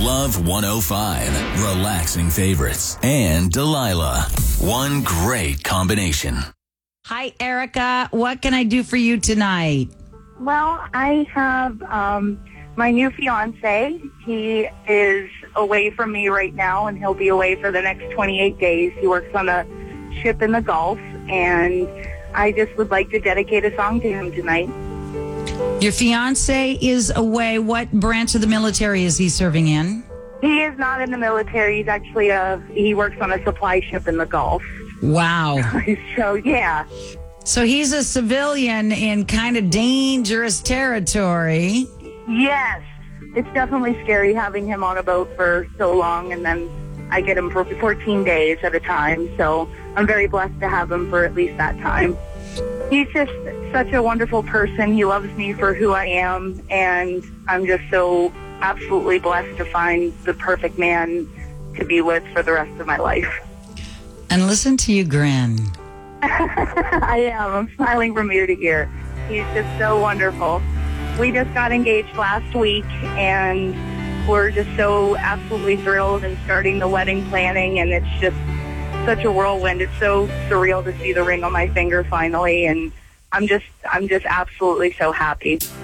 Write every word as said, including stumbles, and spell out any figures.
Love one oh five, relaxing favorites, and Delilah. One great combination. Hi, Erica. What can I do for you tonight? Well, I have um, my new fiance. He is away from me right now, and he'll be away for the next twenty-eight days. He works on a ship in the Gulf, and I just would like to dedicate a song to him tonight. Your fiance is away. What branch of the military is he serving in? He is not in the military. He's actually a, he works on a supply ship in the Gulf. Wow. So, yeah. So he's a civilian in kind of dangerous territory. Yes. It's definitely scary having him on a boat for so long, and then I get him for fourteen days at a time. So I'm very blessed to have him for at least that time. He's just such a wonderful person. He loves me for who I am, and I'm just so absolutely blessed to find the perfect man to be with for the rest of my life. And listen to you grin. I am. I'm smiling from ear to ear. He's just so wonderful. We just got engaged last week, and we're just so absolutely thrilled and starting the wedding planning, and it's just such a whirlwind. It's so surreal to see the ring on my finger finally, and I'm just I'm just absolutely so happy.